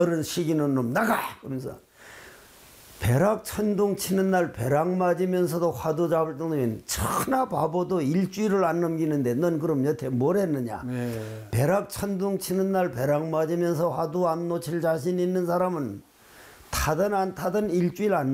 어른 시기는 놈 나가! 그러면서 벼락 천둥 치는 날 벼락 맞으면서도 화두 잡을 놈은 천하 바보도 일주일을 안 넘기는데 넌 그럼 여태 뭘 했느냐? 네. 벼락 천둥 치는 날 벼락 맞으면서 화두 안 놓칠 자신 있는 사람은 타든 안 타든 일주일 안